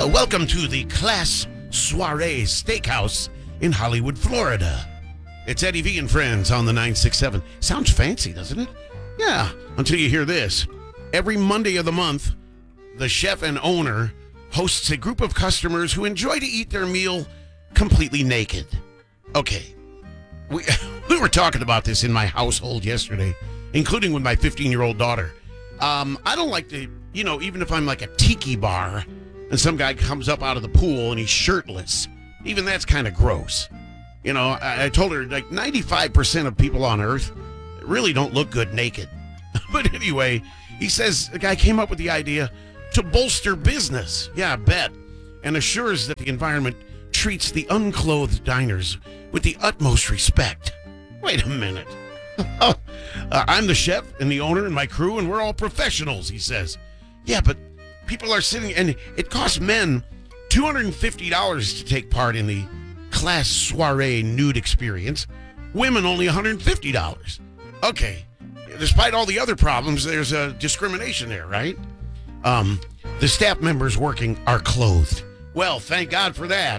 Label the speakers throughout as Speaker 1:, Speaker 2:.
Speaker 1: Welcome to the Class Soiree Steakhouse in Hollywood, Florida. It's Eddie V and Friends on the 967. Sounds fancy, doesn't it? Yeah, until you hear this. Every Monday of the month, the chef and owner hosts a group of customers who enjoy to eat their meal completely naked. Okay, we were talking about this in my household yesterday, including with my 15-year-old daughter. I don't like to, even if I'm like a tiki bar and some guy comes up out of the pool and he's shirtless, even that's kind of gross. I told her like 95% of people on Earth really don't look good naked. But anyway, he says the guy came up with the idea to bolster business. Yeah, I bet. And assures that the environment treats the unclothed diners with the utmost respect. Wait a minute. I'm the chef and the owner and my crew, and we're all professionals, he says. Yeah, but people are sitting, and it costs men $250 to take part in the Class Soiree nude experience. Women only $150. Okay. Despite all the other problems, there's a discrimination there, right? The staff members working are clothed. Well, thank God for that.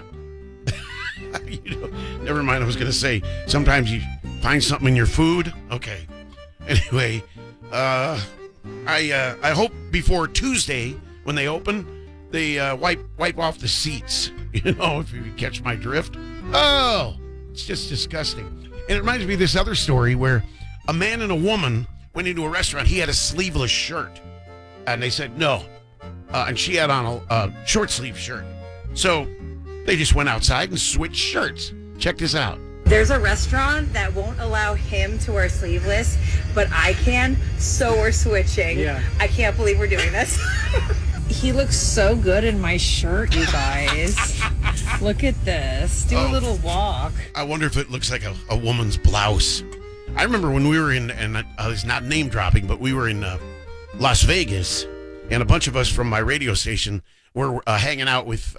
Speaker 1: Never mind, I was going to say, sometimes you find something in your food. Okay. Anyway, I hope before Tuesday, when they open, they wipe off the seats. If you catch my drift. Oh, it's just disgusting. And it reminds me of this other story where a man and a woman went into a restaurant. He had a sleeveless shirt. And they said no. And she had on a short sleeve shirt. So they just went outside and switched shirts. Check this out.
Speaker 2: There's a restaurant that won't allow him to wear sleeveless, but I can, so we're switching. Yeah. I can't believe we're doing this. He looks so good in my shirt, you guys. Look at this. Do a little walk.
Speaker 1: I wonder if it looks like a woman's blouse. I remember when we were in, and I was not name dropping, but we were in Las Vegas, and a bunch of us from my radio station were hanging out with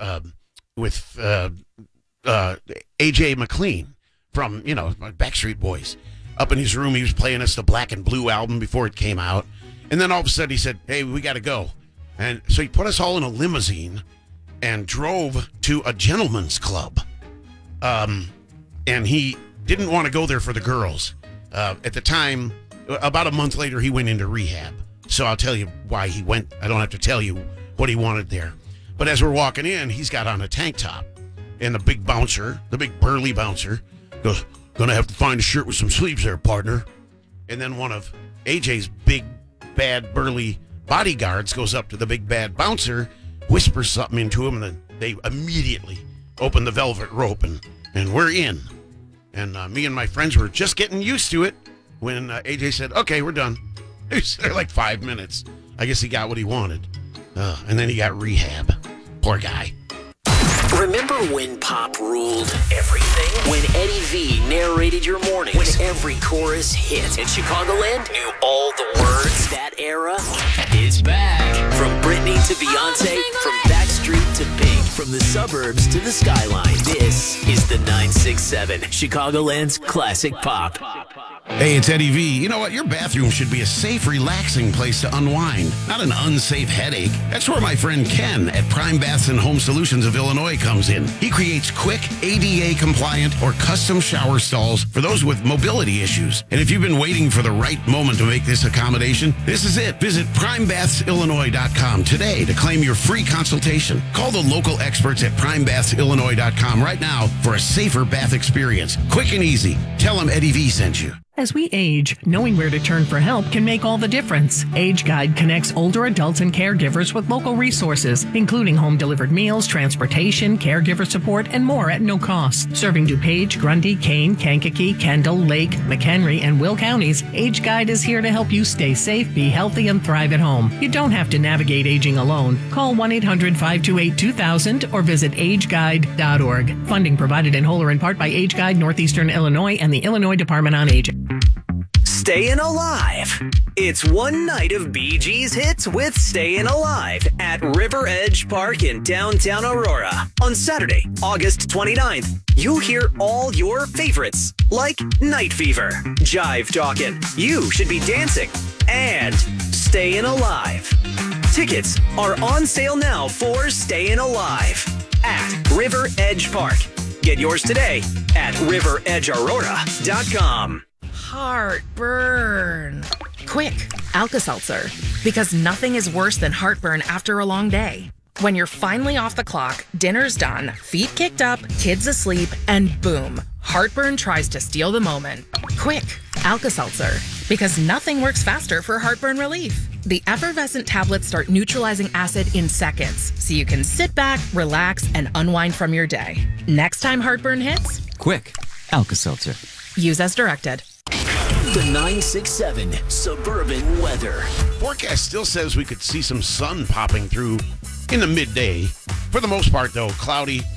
Speaker 1: AJ McLean from, Backstreet Boys. Up in his room, he was playing us the Black and Blue album before it came out. And then all of a sudden he said, hey, we got to go. And so he put us all in a limousine and drove to a gentleman's club. And he didn't want to go there for the girls. At the time, about a month later, he went into rehab. So I'll tell you why he went. I don't have to tell you what he wanted there. But as we're walking in, he's got on a tank top. And the big burly bouncer, goes, gonna have to find a shirt with some sleeves there, partner. And then one of AJ's big, bad, burly bodyguards goes up to the big, bad bouncer, whispers something into him, and then they immediately open the velvet rope, and we're in. And me and my friends were just getting used to it when AJ said, okay, we're done. He was there like 5 minutes. I guess he got what he wanted. And then he got rehab. Poor guy.
Speaker 3: Remember when pop ruled everything? When Eddie V narrated your mornings? When every chorus hit and Chicagoland knew all the words? That era is back. From Britney to Beyonce, from Backstreet to Pink, from the suburbs to the skyline, this is the 967, Chicagoland's classic pop.
Speaker 1: Hey, it's Eddie V. You know what? Your bathroom should be a safe, relaxing place to unwind, not an unsafe headache. That's where my friend Ken at Prime Baths and Home Solutions of Illinois comes in. He creates quick, ADA-compliant or custom shower stalls for those with mobility issues. And if you've been waiting for the right moment to make this accommodation, this is it. Visit PrimeBathsIllinois.com today to claim your free consultation. Call the local experts at PrimeBathsIllinois.com right now for a safer bath experience. Quick and easy. Tell them Eddie V sent you.
Speaker 4: As we age, knowing where to turn for help can make all the difference. Age Guide connects older adults and caregivers with local resources, including home-delivered meals, transportation, caregiver support, and more at no cost. Serving DuPage, Grundy, Kane, Kankakee, Kendall, Lake, McHenry, and Will counties, Age Guide is here to help you stay safe, be healthy, and thrive at home. You don't have to navigate aging alone. Call 1-800-528-2000 or visit ageguide.org. Funding provided in whole or in part by Age Guide Northeastern Illinois and the Illinois Department on Aging.
Speaker 3: Staying Alive. It's one night of Bee Gees hits with Staying Alive at River Edge Park in downtown Aurora. On Saturday, August 29th, you'll hear all your favorites, like Night Fever, Jive Talkin', You Should Be Dancing, and Staying Alive.
Speaker 5: Tickets are on sale now for Staying Alive at River Edge Park. Get yours today at riveredgeaurora.com.
Speaker 6: Heartburn. Quick, Alka-Seltzer. Because nothing is worse than heartburn after a long day. When you're finally off the clock, dinner's done, feet kicked up, kids asleep, and boom, heartburn tries to steal the moment. Quick, Alka-Seltzer. Because nothing works faster for heartburn relief. The effervescent tablets start neutralizing acid in seconds, so you can sit back, relax, and unwind from your day. Next time heartburn hits,
Speaker 7: quick, Alka-Seltzer.
Speaker 6: Use as directed.
Speaker 3: The 967 Suburban Weather.
Speaker 1: Forecast still says we could see some sun popping through in the midday. For the most part, though, cloudy